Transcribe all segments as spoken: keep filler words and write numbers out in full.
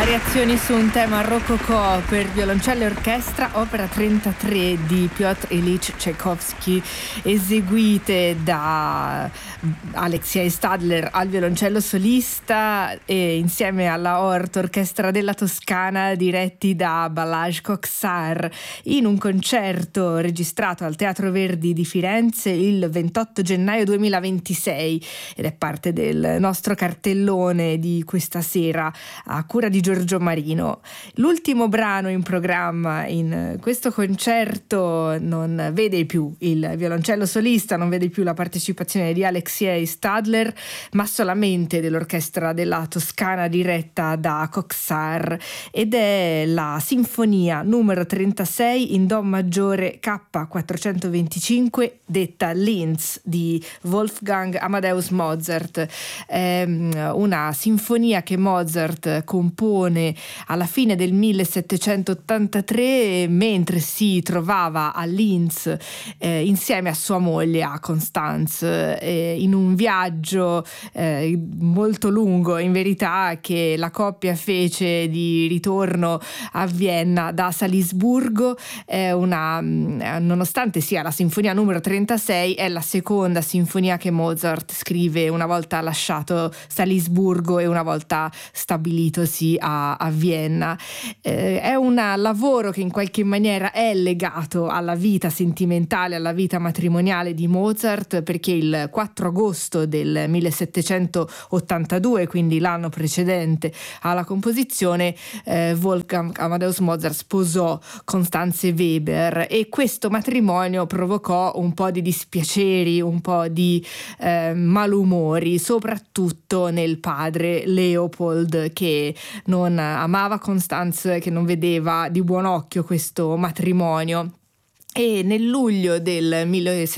Variazioni su un tema rococò per violoncello e orchestra, opera trentatré di Piotr Ilyich Tchaikovsky, eseguite da Alexei Stadler al violoncello solista e insieme alla Hort Orchestra della Toscana, diretti da Balázs Kocsár, in un concerto registrato al Teatro Verdi di Firenze il ventotto gennaio duemilaventisei, ed è parte del nostro cartellone di questa sera a cura di Giorgio Marino. L'ultimo brano in programma in questo concerto non vede più il violoncello solista, non vede più la partecipazione di Alexei Stadler, ma solamente dell'orchestra della Toscana diretta da Kocsár, ed è la sinfonia numero trentasei in do maggiore K quattrocentoventicinque, detta Linz, di Wolfgang Amadeus Mozart. È una sinfonia che Mozart compone alla fine del millesettecentottantatré, mentre si trovava a Linz eh, insieme a sua moglie, a Constanze, eh, in un viaggio eh, molto lungo, in verità, che la coppia fece di ritorno a Vienna da Salisburgo. È una, nonostante sia la sinfonia numero trentasei, è la seconda sinfonia che Mozart scrive una volta lasciato Salisburgo e una volta stabilitosi a, a Vienna. Eh, è un lavoro che in qualche maniera è legato alla vita sentimentale, alla vita matrimoniale di Mozart, perché il quattro agosto del millesettecentottantadue, quindi l'anno precedente alla composizione, eh, Wolfgang Amadeus Mozart sposò Constanze Weber, e questo matrimonio provocò un po' di dispiaceri, un po' di eh, malumori, soprattutto nel padre Leopold, che non amava Constanze, che non vedeva di buon occhio questo matrimonio. E nel luglio del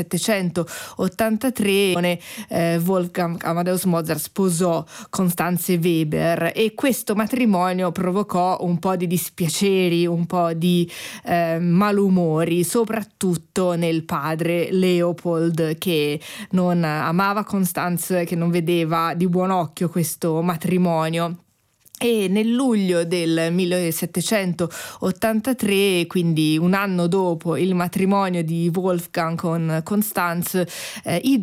millesettecentottantatré eh, Wolfgang Amadeus Mozart sposò Constanze Weber, e questo matrimonio provocò un po' di dispiaceri, un po' di eh, malumori, soprattutto nel padre Leopold, che non amava Constanze, che non vedeva di buon occhio questo matrimonio. E nel luglio del millesettecentottantatré, quindi un anno dopo il matrimonio di Wolfgang con Constanze, eh, i